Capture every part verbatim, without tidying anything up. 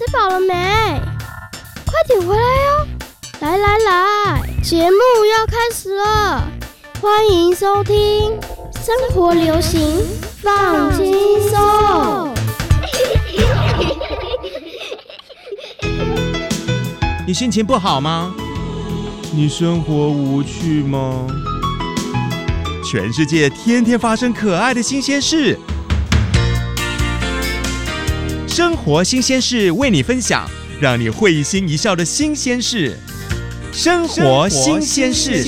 饱了没？快点回来哟！来来来，节目要开始了，欢迎收听生活流行放轻松。 你心情不好吗？你生活无趣吗？全世界天天发生可爱的新鲜事，生活新鲜事为你分享，让你会心一笑的新鲜事。生活新鲜事，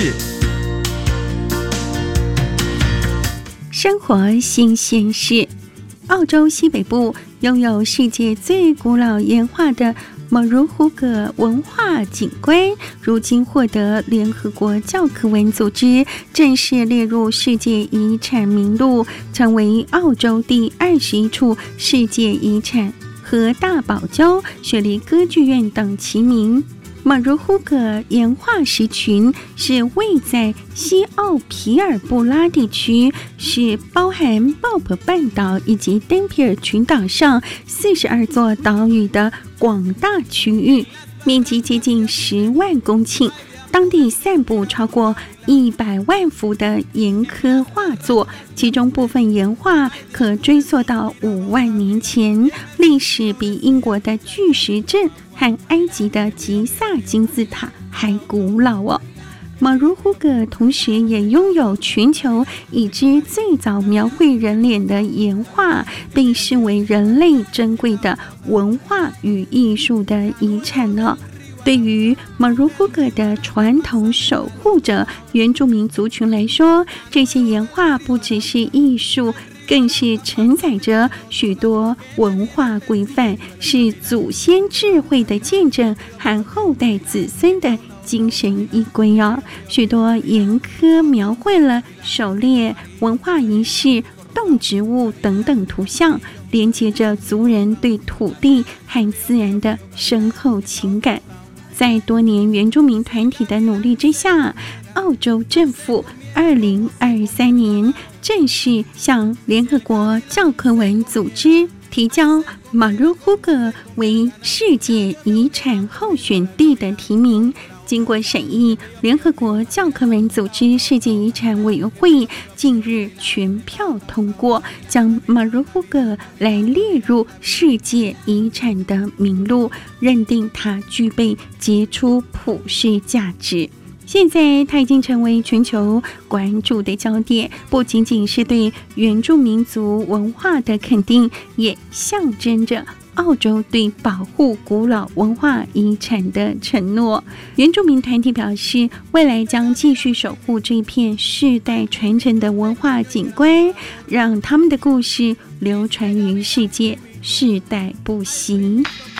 生活新鲜事。澳洲西北部拥有世界最古老岩画的马如胡葛文化景观，如今获得联合国教科文组织正式列入世界遗产名录，成为澳洲第二十一处世界遗产，和大堡礁、雪梨歌剧院等齐名。马如胡葛岩画石群是位在西澳皮尔布拉地区，是包含鲍勃半岛以及登皮尔群岛上四十二座岛屿的广大区域，面积接近十万公顷。当地散布超过一百万幅的岩刻画作，其中部分岩画可追溯到五万年前，历史比英国的巨石阵和埃及的吉萨金字塔还古老哦。马如胡葛同时也拥有全球已知最早描绘人脸的岩画，被视为人类珍贵的文化与艺术的遗产呢。对于马如胡葛的传统守护者原住民族群来说，这些岩画不只是艺术，更是承载着许多文化规范，是祖先智慧的见证和后代子孙的精神依归哦。许多岩刻描绘了狩猎、文化仪式、动植物等等图像，连接着族人对土地和自然的深厚情感。在多年原住民团体的努力之下，澳洲政府二零二三年正式向联合国教科文组织提交马如胡葛为世界遗产候选地的提名。经过审议，联合国教科文组织世界遗产委员会近日全票通过，将马如胡葛来列入世界遗产的名录，认定它具备杰出普世价值。现在它已经成为全球关注的焦点，不仅仅是对原住民族文化的肯定，也象征着澳洲对保护古老文化遗产的承诺。原住民团体表示，未来将继续守护这片世代传承的文化景观，让他们的故事流传于世界，世代不息。